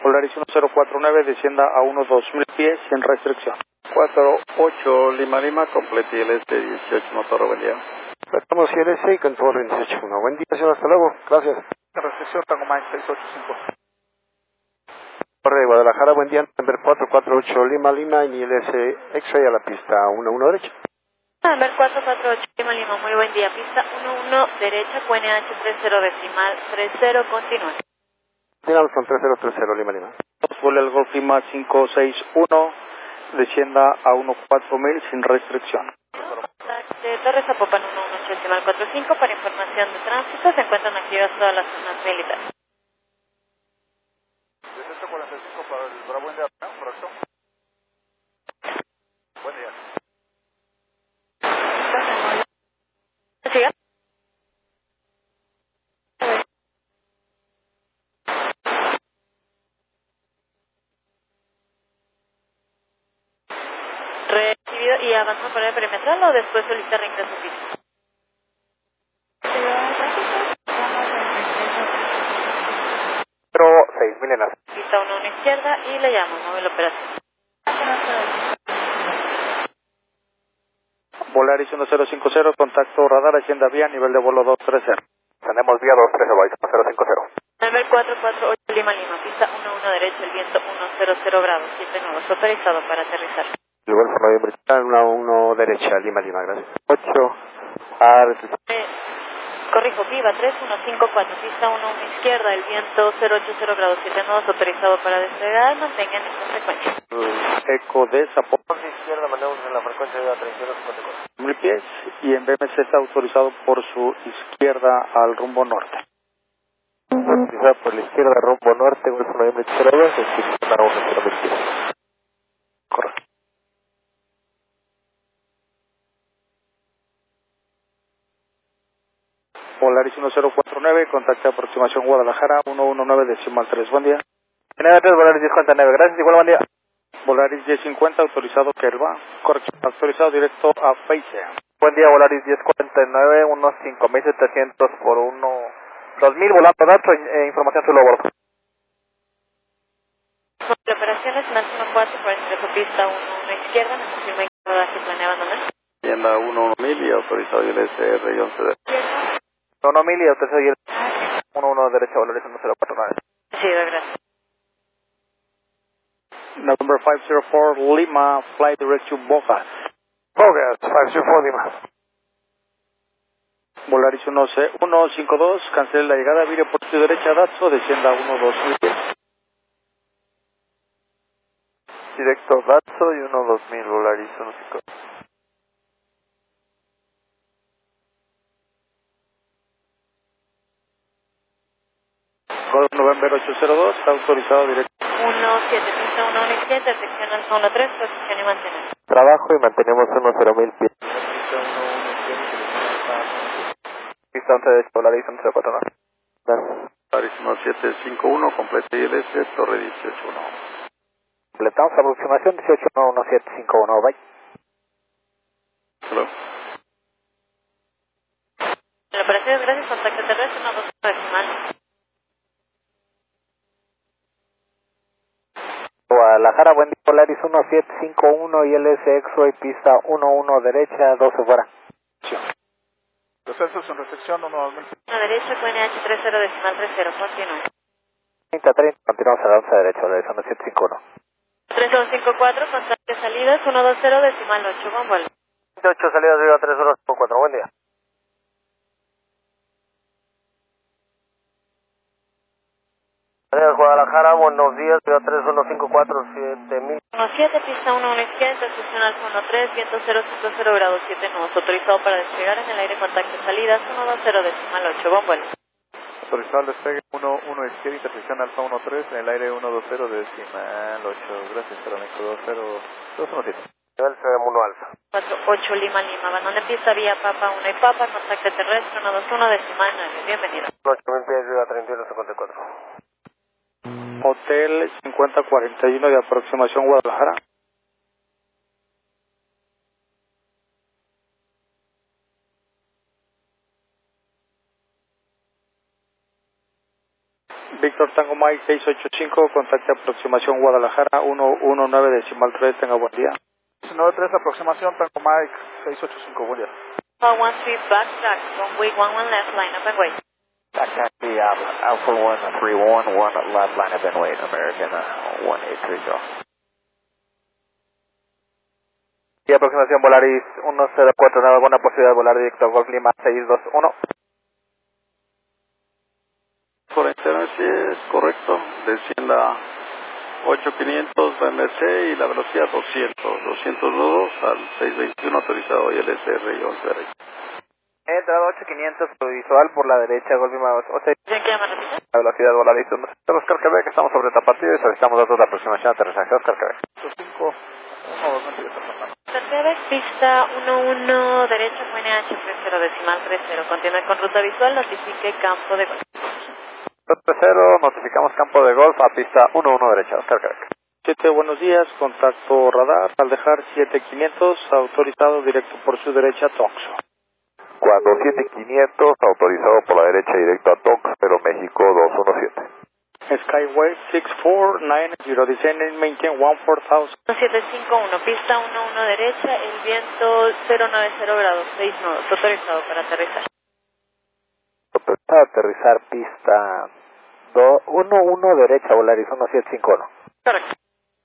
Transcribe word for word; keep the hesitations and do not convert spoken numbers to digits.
Polaris uno cero cuatro nueve, descienda a uno dos mil pies sin restricción. cuatro ocho Lima Lima, complete I L S dieciocho motor, buen día. Estamos I L S y control dieciocho uno. Buen día, señor, hasta luego. Gracias. Restricción Tango Mike seis ocho cinco. Torre de Guadalajara, buen día, number cuatro cuatro ocho Lima Lima, y I L S X-Ray a la pista uno uno derecha. Number cuatro cuatro ocho Lima Lima, muy buen día, pista uno uno derecha, Q N H treinta decimal treinta, continúe. Continuamos con tres cero tres cero Lima Lima. Vuela el Golf Lima cinco seis uno, descienda a uno cuatro mil sin restricción. De Torres Zapopan uno uno ocho decimal cuarenta y cinco, para información de tránsito, se encuentran activas todas las zonas militares. dieciocho cuarenta y cinco para el Bravo India, correcto. Buen día. ¿Siga? Recibido y avanzó por el perimetral o después solicita reingreso físico. cero seis, Milena. Pista uno uno izquierda y le llamo, móvil operación. Polaris uno cero cinco cero, contacto radar, hacienda vía, nivel de vuelo dos tres cero. Tenemos vía dos tres cero, cero cinco cero. Number cuatro cuatro ocho Lima Lima, pista uno uno derecha, el viento uno cero cero grados, siete nuevos, autorizado para aterrizar. El Golfo Noviembre, uno uno derecha, Lima Lima, gracias. ocho, a Eh, corrijo, Viva tres uno cinco cuatro, pista uno uno izquierda, el viento cero ocho cero grados, siete nuevos, autorizado para despegar, mantengan esta frecuencia. Eco de Zapopan, izquierda, mandamos en la frecuencia de treinta y dos cincuenta y cuatro. mil pies, y en B M C está autorizado por su izquierda al rumbo norte. Quizá por la izquierda, rumbo norte, Golfo Noviembre cero dos, a uno cero mil pies. Correcto. Polaris uno cero cuatro nueve, contacto de aproximación Guadalajara uno uno nueve decimal tres, buen día. Tiene tres Polaris diez cuarenta y nueve, gracias, igual buen día. Polaris diez cincuenta, autorizado Kelva, correcto, autorizado directo a Face. Buen día, Volaris diez cuarenta y nueve, unos cinco mil setecientos por uno, dos mil volando datos, eh, información sobre bordo. De operaciones, más uno cuatro, por entre su pista uno uno izquierda, me confirma que rodaje planea abandonar. Hacienda uno uno mil y autorizado I L S R once de... uno mil y autorizado I L S uno uno derecha, Volaris uno cero cuatro nueve. Sí, gracias. November five zero four Lima, fly direct to Bocas. Bogas, cinco cero cuatro Lima. Volaris uno cinco dos, cancele la llegada, vire por su derecha, Datso, descienda a uno dos mil pies. Directo Datso y uno dos mil, Volaris uno cinco. Golf November ocho cero dos, está autorizado directo. uno siete, pista uno uno izquierda, sección alfa uno tres, posición y mantener. Trabajo y mantenemos uno cero mil pies. Pista once derecha, Volaris uno cero cuatro nueve. Gracias. Polaris uno siete cinco uno, complete I L S, torre dieciocho uno. Completamos aproximación dieciocho uno uno siete cinco uno, bye. Hello. La operación es gracias, contacto terrestre uno dos decimal. Guadalajara, buen día, Polaris uno siete cinco uno y L S X-Ray, pista uno uno derecha, doce fuera. Descensos en recepción uno dos mil. Una derecha, Q N H treinta decimal treinta, continúe. treinta treinta, continuamos a la once derecha, Polaris uno siete cinco uno. tres dos cinco cuatro, contacto de salidas uno dos cero decimal ocho, con vuelo. ocho salidas de tres cero cinco cuatro, buen día. Guadalajara, buenos días, tres uno cinco cuatro siete mil. uno siete, pista uno uno izquierda, sección alfa uno tres, viento cero cinco cero grados, siete nudos, autorizado para despegar en el aire, contacto de salidas uno dos cero decimal ocho, con vuelo. Autorizado al despegue uno uno izquierda, intersección alfa uno tres, en el aire uno dos cero decimal ocho, gracias, Paraméxico dos cero dos uno siete. Nivel C M uno alfa. cuatro ocho Lima Lima, abandone pista vía Papa uno y Papa, contacto terrestre uno dos uno decimal nueve, bienvenido. ocho mil pies, Viva treinta y uno cincuenta y cuatro. Hotel cincuenta cuarenta y uno de aproximación Guadalajara. Víctor Víctor Tango Mike seis ocho cinco, contacte aproximación Guadalajara uno uno nueve decimal tres, tenga buen día. nueve tres, aproximación Tango Mike seis ocho cinco, buen día. Call one three backtrack, runway one one left, line up and wait. Backtrack the uh, Alpha one three one one left, line up and wait, American uh, one eight three zero. Y aproximación Volaris uno cero cuatro nueve, buena posibilidad de volar directo a Golf Lima seis dos uno. Por internet sí es correcto, descienda ocho quinientos B M C y la velocidad doscientos, doscientos dos al seis veintiuno autorizado y el S R y once derecha. He entrado ocho quinientos visual por la derecha, Golf Lima once. ¿Quién quiere más repita? La velocidad Volaris Oscar Quebec, estamos sobre Tapatío y solicitamos datos de aproximación de aterrizaje Oscar Quebec. cinco Quebec, pista uno uno derecha, Q N H tres cero decimal tres cero. Continúe con ruta visual, notifique campo de golf. tres cero, notificamos campo de golf a pista uno uno derecha, Oscar Quebec. siete, buenos días, contacto radar, al dejar siete quinientos, autorizado directo por su derecha, Toxo. Cuando siete quinientos, autorizado por la derecha directo a Tox, pero México dos uno siete. Skyway seis cuatro nueve cero, descending, maintain one four thousand. siete cinco uno, pista uno uno derecha, el viento cero noventa grados, seis nodos, autorizado para aterrizar. Para aterrizar pista uno uno derecha, Volaris uno siete cinco uno. Correcto.